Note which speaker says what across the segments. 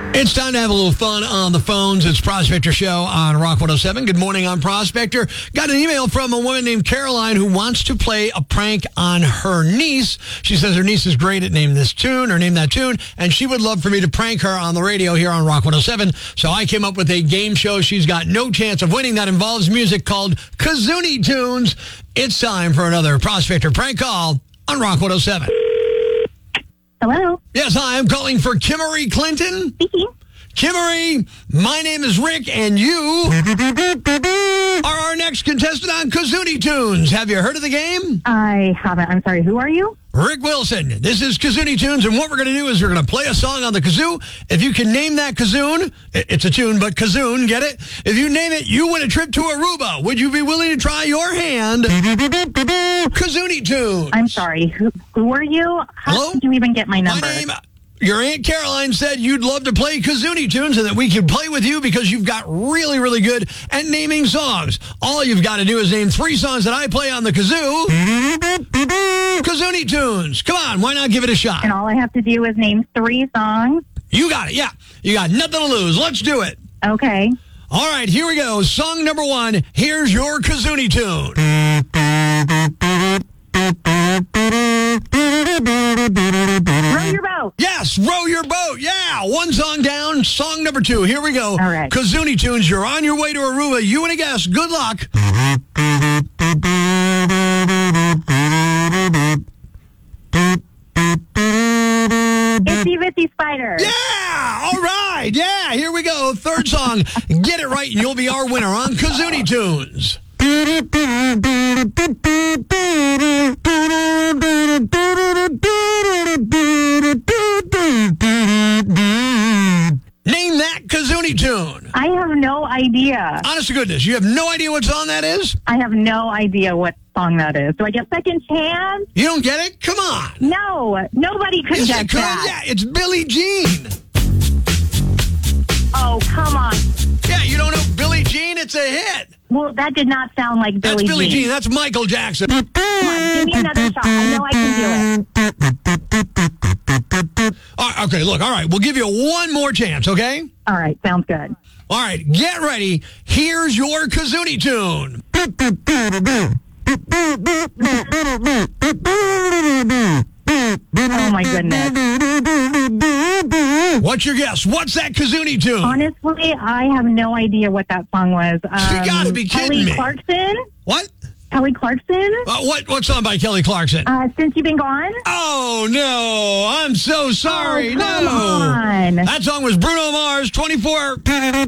Speaker 1: It's time to have a little fun on the phones. It's Prospector Show on Rock 107. Good morning, I'm Prospector. Got an email from a woman named Caroline who wants to play a prank on her niece. She says her niece is great at name this tune or name that tune, and she would love for me to prank her on the radio here on Rock 107. So I came up with a game show she's got no chance of winning that involves music called Kazoonie Tunes. It's time for another Prospector prank call on Rock 107.
Speaker 2: Hello?
Speaker 1: Yes, hi, I'm calling for Kimmery Clinton.
Speaker 2: Speaking.
Speaker 1: Kimmery, my name is Rick, and you are our next contestant on Kazoonie Tunes. Have you heard of the game?
Speaker 2: I haven't. I'm sorry. Who are you?
Speaker 1: Rick Wilson. This is Kazoonie Tunes, and what we're going to do is we're going to play a song on the kazoo. If you can name that kazoon, it's a tune, but kazoon, get it? If you name it, you win a trip to Aruba. Would you be willing to try your hand? Kazoonie Tunes.
Speaker 2: I'm sorry. Who are you? How
Speaker 1: Hello?
Speaker 2: did you even get my number?
Speaker 1: Your Aunt Caroline said you'd love to play Kazoonie Tunes and that we could play with you because you've got really, really good at naming songs. All you've got to do is name 3 songs that I play on the kazoo. Kazoonie Tunes. Come on, why not give it a shot?
Speaker 2: And all I have to do is name 3 songs?
Speaker 1: You got it, yeah. You got nothing to lose. Let's do it.
Speaker 2: Okay.
Speaker 1: All right, here we go. Song number 1. Here's your Kazoonie tune.
Speaker 2: Row your boat.
Speaker 1: Yes, row your boat. Yeah, 1 song down. Song number 2. Here we go.
Speaker 2: All right.
Speaker 1: Kazoonie Tunes, you're on your way to Aruba. You and a guest. Good luck.
Speaker 2: Itsy Bitsy Spider.
Speaker 1: Yeah, all right. Yeah, here we go. 3rd song. Get it right and you'll be our winner on Kazoonie Tunes. Name that Kazoonie tune.
Speaker 2: I have no idea.
Speaker 1: Honest to goodness, you have no idea what song that is?
Speaker 2: I have no idea what song that is. Do I get second chance?
Speaker 1: You don't get it? Come on.
Speaker 2: No. Nobody could
Speaker 1: Yes,
Speaker 2: get
Speaker 1: you could.
Speaker 2: that.
Speaker 1: Yeah, it's Billie Jean.
Speaker 2: Oh, come on.
Speaker 1: Yeah, you don't know Billie Jean? It's a hit.
Speaker 2: Well, that did not sound like
Speaker 1: That's
Speaker 2: Billie
Speaker 1: Billie
Speaker 2: Jean.
Speaker 1: Jean. That's Michael Jackson.
Speaker 2: Come on, give me another shot. I know I can do it.
Speaker 1: Okay, look, all right. We'll give you 1 more chance, okay?
Speaker 2: All right, sounds good.
Speaker 1: All right, get ready. Here's your Kazoonie tune.
Speaker 2: Oh, my goodness.
Speaker 1: What's your guess? What's that Kazoonie tune?
Speaker 2: Honestly, I have no idea what that song was.
Speaker 1: You gotta be kidding me.
Speaker 2: Kelly Clarkson?
Speaker 1: What?
Speaker 2: Kelly Clarkson?
Speaker 1: What song by Kelly Clarkson?
Speaker 2: Since You've Been Gone?
Speaker 1: Oh, no. I'm so sorry.
Speaker 2: Oh, come on.
Speaker 1: That song was Bruno Mars, 24.
Speaker 2: There's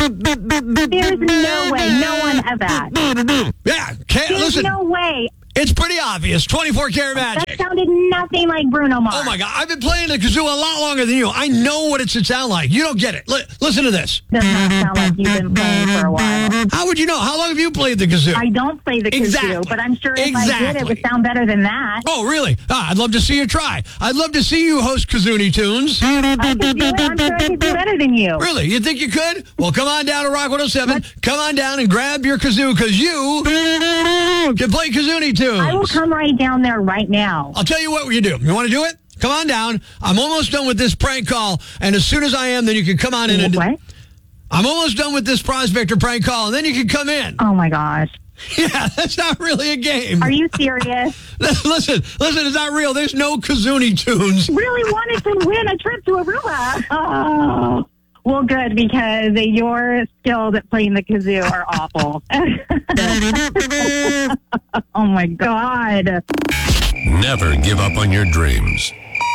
Speaker 2: no way. No one has that.
Speaker 1: Yeah,
Speaker 2: There's
Speaker 1: listen.
Speaker 2: no way.
Speaker 1: It's pretty obvious. 24 Karat Magic.
Speaker 2: That sounded nothing like Bruno Mars.
Speaker 1: Oh, my God. I've been playing the kazoo a lot longer than you. I know what it should sound like. You don't get it. Listen to this.
Speaker 2: Does not sound like you've been playing for a while.
Speaker 1: How would you know? How long have you played the kazoo?
Speaker 2: I don't play the kazoo,
Speaker 1: Exactly.
Speaker 2: but I'm sure if I did, it would sound better than that.
Speaker 1: Oh, really? I'd love to see you try. I'd love to see you host Kazoonie Tunes.
Speaker 2: I could do it. I'm sure I could do better than you.
Speaker 1: Really? You think you could? Well, come on down to Rock 107. Come on down and grab your kazoo because you can play Kazoonie Tunes.
Speaker 2: I will come right down there right now.
Speaker 1: I'll tell you what we can do. You want to do it? Come on down. I'm almost done with this prank call, and as soon as I am, then you can come on in. And
Speaker 2: What?
Speaker 1: I'm almost done with this Prospector prank call, and then you can come in.
Speaker 2: Oh, my gosh.
Speaker 1: Yeah, that's not really a game.
Speaker 2: Are you serious?
Speaker 1: Listen, it's not real. There's no Kazoonie Tunes.
Speaker 2: Really wanted to win a trip to Aruba. Oh. Well, good, because your skills at playing the kazoo are awful. Oh, my God.
Speaker 3: Never give up on your dreams.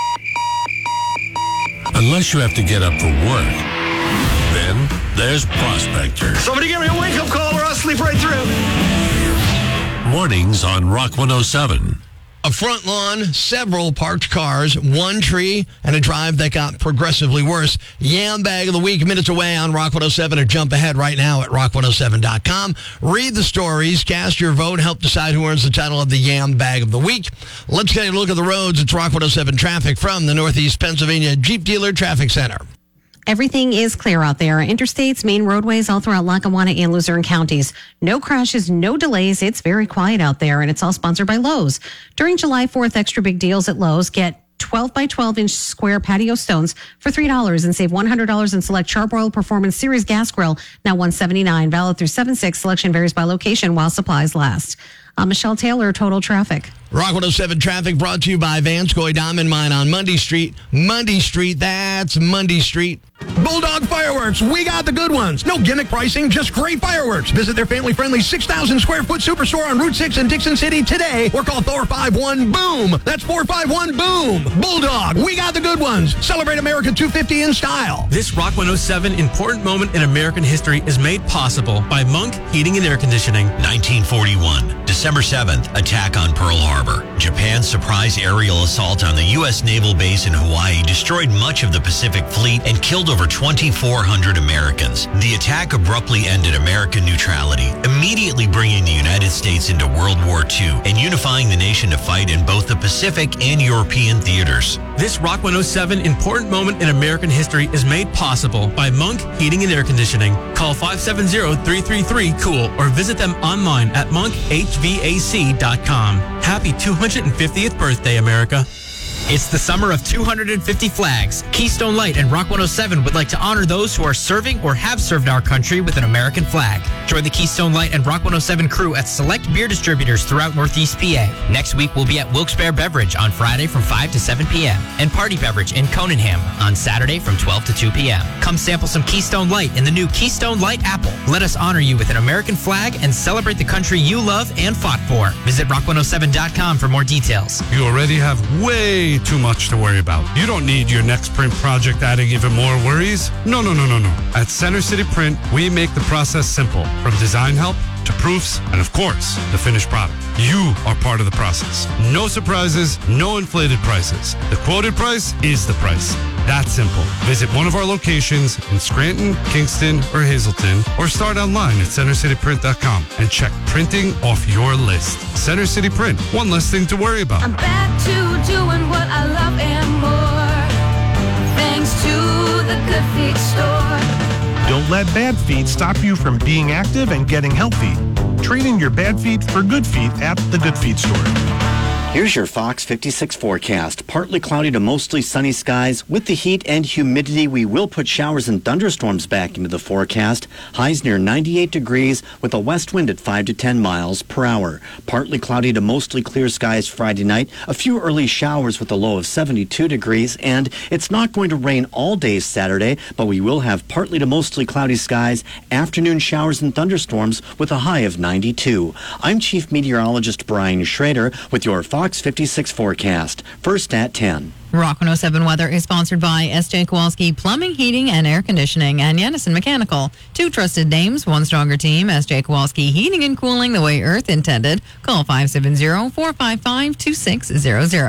Speaker 3: Unless you have to get up for work. Then there's Prospector.
Speaker 4: Somebody give me a wake-up call or I'll sleep right through.
Speaker 3: Mornings on Rock 107.
Speaker 1: A front lawn, several parked cars, 1 tree, and a drive that got progressively worse. Yam Bag of the Week, minutes away on Rock 107, or jump ahead right now at rock107.com. Read the stories, cast your vote, help decide who earns the title of the Yam Bag of the Week. Let's take a look at the roads. It's Rock 107 traffic from the Northeast Pennsylvania Jeep Dealer Traffic Center.
Speaker 5: Everything is clear out there. Interstates, main roadways all throughout Lackawanna and Luzerne counties. No crashes, no delays. It's very quiet out there, and it's all sponsored by Lowe's. During July 4th, extra big deals at Lowe's. Get 12 by 12 inch square patio stones for $3 and save $100 in select Charbroil Performance Series gas grill, now $179. Valid through 7/6. Selection varies by location while supplies last. Michelle Taylor, Total Traffic.
Speaker 1: Rock 107 traffic brought to you by Vanscoy Diamond Mine on Mundy Street. Mundy Street, that's Mundy Street. Bulldog Fireworks, we got the good ones. No gimmick pricing, just great fireworks. Visit their family-friendly 6,000 square foot superstore on Route 6 in Dixon City today or call 451-BOOM. That's 451-BOOM. Bulldog, we got the good ones. Celebrate America 250 in style.
Speaker 6: This Rock 107 important moment in American history is made possible by Monk Heating and Air Conditioning.
Speaker 7: 1941, December 7th, attack on Pearl Harbor. Japan's surprise aerial assault on the U.S. naval base in Hawaii destroyed much of the Pacific Fleet and killed over 2,400 Americans. The attack abruptly ended American neutrality, immediately bringing the United States into World War II and unifying the nation to fight in both the Pacific and European theaters.
Speaker 6: This Rock 107 important moment in American history is made possible by Monk Heating and Air Conditioning. Call 570-333-COOL or visit them online at monkhvac.com. Happy 250th birthday, America.
Speaker 8: It's the summer of 250 flags. Keystone Light and Rock 107 would like to honor those who are serving or have served our country with an American flag. Join the Keystone Light and Rock 107 crew at select beer distributors throughout Northeast PA. Next week, we'll be at Wilkes-Barre Beverage on Friday from 5 to 7 p.m. and Party Beverage in Conanham on Saturday from 12 to 2 p.m. Come sample some Keystone Light in the new Keystone Light Apple. Let us honor you with an American flag and celebrate the country you love and fought for. Visit rock107.com for more details.
Speaker 3: You already have way too much to worry about. You don't need your next print project adding even more worries. No. At Center City Print, we make the process simple, from design help to proofs and, of course, the finished product. You are part of the process. No surprises, no inflated prices. The quoted price is the price. That simple. Visit one of our locations in Scranton, Kingston, or Hazleton, or start online at centercityprint.com and check printing off your list. Center City Print, one less thing to worry about.
Speaker 9: I'm back to doing what I love and more, thanks to the Good Feet store.
Speaker 4: Don't let bad feet stop you from being active and getting healthy. Trade in your bad feet for good feet at the Good Feet store.
Speaker 10: Here's your Fox 56 forecast. Partly cloudy to mostly sunny skies. With the heat and humidity, we will put showers and thunderstorms back into the forecast. Highs near 98 degrees with a west wind at 5 to 10 miles per hour. Partly cloudy to mostly clear skies Friday night. A few early showers with a low of 72 degrees. And it's not going to rain all day Saturday, but we will have partly to mostly cloudy skies, afternoon showers and thunderstorms with a high of 92. I'm Chief Meteorologist Brian Schrader with your Fox 56 forecast. First at 10.
Speaker 11: Rock 107 weather is sponsored by S.J. Kowalski Plumbing, Heating, and Air Conditioning and Yennison Mechanical. Two trusted names, one stronger team. S.J. Kowalski Heating and Cooling the way Earth intended. Call 570-455-2600.